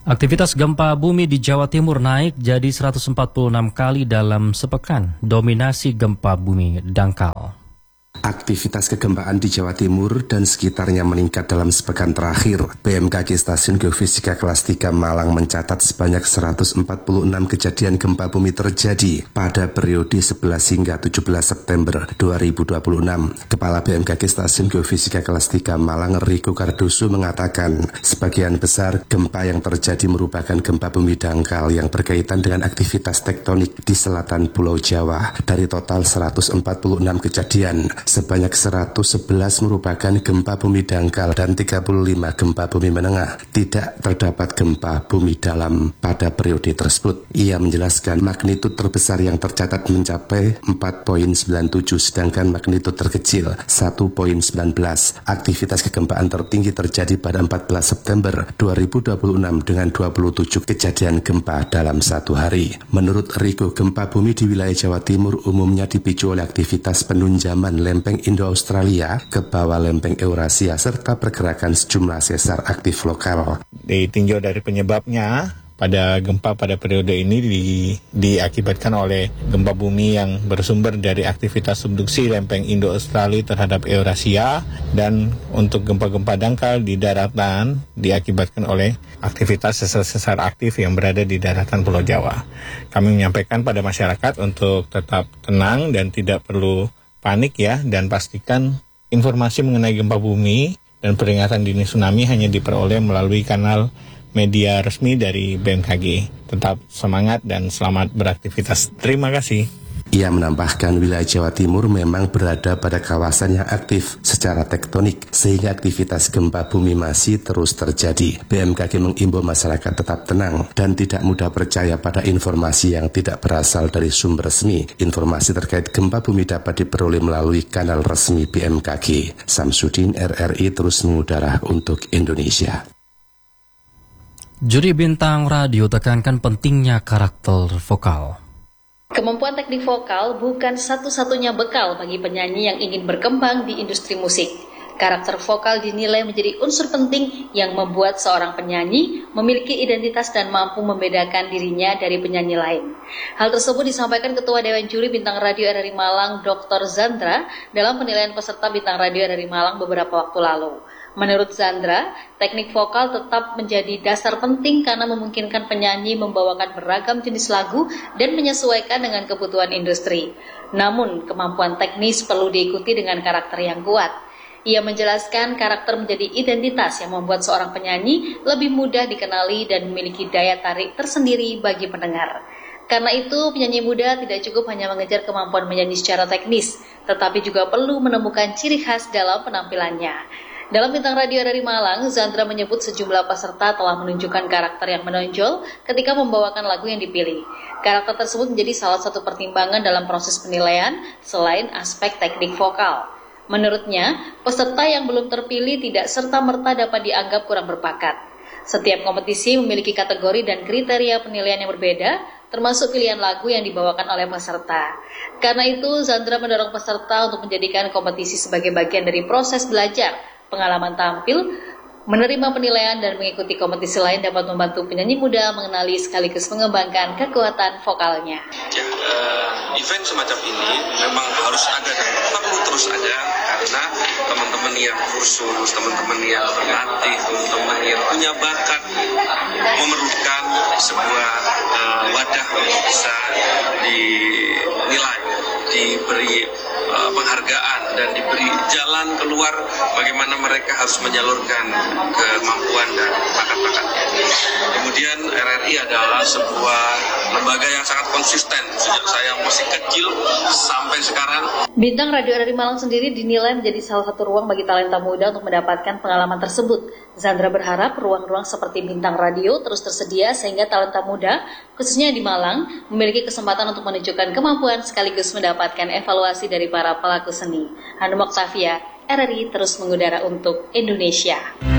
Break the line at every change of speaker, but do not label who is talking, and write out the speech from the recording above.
Aktivitas gempa bumi di Jawa Timur naik jadi 146 kali dalam sepekan. Dominasi gempa bumi dangkal.
Aktivitas kegempaan di Jawa Timur dan sekitarnya meningkat dalam sepekan terakhir. BMKG Stasiun Geofisika Kelas 3 Malang mencatat sebanyak 146 kejadian gempa bumi terjadi pada periode 11 hingga 17 September 2026. Kepala BMKG Stasiun Geofisika Kelas 3 Malang Riko Cardoso mengatakan sebagian besar gempa yang terjadi merupakan gempa bumi dangkal yang berkaitan dengan aktivitas tektonik di selatan Pulau Jawa. Dari total 146 kejadian, sebanyak 111 merupakan gempa bumi dangkal dan 35 gempa bumi menengah. Tidak terdapat gempa bumi dalam pada periode tersebut. Ia menjelaskan magnitud terbesar yang tercatat mencapai 4,97 sedangkan magnitud terkecil 1,19. Aktivitas kegempaan tertinggi terjadi pada 14 September 2026 dengan 27 kejadian gempa dalam satu hari. Menurut Riko, gempa bumi di wilayah Jawa Timur umumnya dipicu oleh aktivitas penunjaman lempeng Indo-Australia ke bawah lempeng Eurasia serta pergerakan sejumlah sesar aktif lokal.
Ditinjau dari penyebabnya, pada gempa pada periode ini diakibatkan oleh gempa bumi yang bersumber dari aktivitas subduksi lempeng Indo-Australia terhadap Eurasia, dan untuk gempa-gempa dangkal di daratan diakibatkan oleh aktivitas sesar-sesar aktif yang berada di daratan Pulau Jawa. Kami menyampaikan pada masyarakat untuk tetap tenang dan tidak perlu panik ya, dan pastikan informasi mengenai gempa bumi dan peringatan dini tsunami hanya diperoleh melalui kanal media resmi dari BMKG. Tetap semangat dan selamat beraktivitas. Terima kasih.
Ia menambahkan wilayah Jawa Timur memang berada pada kawasan yang aktif secara tektonik sehingga aktivitas gempa bumi masih terus terjadi. BMKG mengimbau masyarakat tetap tenang dan tidak mudah percaya pada informasi yang tidak berasal dari sumber resmi. Informasi terkait gempa bumi dapat diperoleh melalui kanal resmi BMKG. Samsudin, RRI terus mengudara untuk Indonesia.
Juri bintang radio tekankan pentingnya karakter vokal.
Kemampuan teknik vokal bukan satu-satunya bekal bagi penyanyi yang ingin berkembang di industri musik. Karakter vokal dinilai menjadi unsur penting yang membuat seorang penyanyi memiliki identitas dan mampu membedakan dirinya dari penyanyi lain. Hal tersebut disampaikan Ketua Dewan Juri Bintang Radio RRI Malang, Dr. Zandra, dalam penilaian peserta Bintang Radio RRI Malang beberapa waktu lalu. Menurut Zandra, teknik vokal tetap menjadi dasar penting karena memungkinkan penyanyi membawakan beragam jenis lagu dan menyesuaikan dengan kebutuhan industri. Namun, kemampuan teknis perlu diikuti dengan karakter yang kuat. Ia menjelaskan karakter menjadi identitas yang membuat seorang penyanyi lebih mudah dikenali dan memiliki daya tarik tersendiri bagi pendengar. Karena itu, penyanyi muda tidak cukup hanya mengejar kemampuan menyanyi secara teknis, tetapi juga perlu menemukan ciri khas dalam penampilannya. Dalam Bintang Radio RRI Malang, Zandra menyebut sejumlah peserta telah menunjukkan karakter yang menonjol ketika membawakan lagu yang dipilih. Karakter tersebut menjadi salah satu pertimbangan dalam proses penilaian selain aspek teknik vokal. Menurutnya, peserta yang belum terpilih tidak serta-merta dapat dianggap kurang berbakat. Setiap kompetisi memiliki kategori dan kriteria penilaian yang berbeda, termasuk pilihan lagu yang dibawakan oleh peserta. Karena itu, Zandra mendorong peserta untuk menjadikan kompetisi sebagai bagian dari proses belajar, pengalaman tampil, menerima penilaian dan mengikuti kompetisi lain dapat membantu penyanyi muda mengenali sekaligus mengembangkan kekuatan vokalnya.
Event semacam ini memang harus ada dan perlu terus ada karena teman-teman yang kursus, teman-teman yang berlatih, teman-teman yang punya bakat memerlukan sebuah wadah untuk bisa dinilai, diberi penghargaan dan diberi jalan keluar bagaimana mereka harus menyalurkan kemampuan dan bakat-bakatnya. Kemudian RRI adalah sebuah lembaga yang sangat konsisten sejak saya masih kecil sampai sekarang.
Bintang Radio RRI Malang sendiri dinilai menjadi salah satu ruang bagi talenta muda untuk mendapatkan pengalaman tersebut. Zandra berharap ruang-ruang seperti Bintang Radio terus tersedia sehingga talenta muda, khususnya di Malang, memiliki kesempatan untuk menunjukkan kemampuan sekaligus mendapatkan evaluasi dari para pelaku seni. Hanum Oktavia, RRI terus mengudara untuk Indonesia.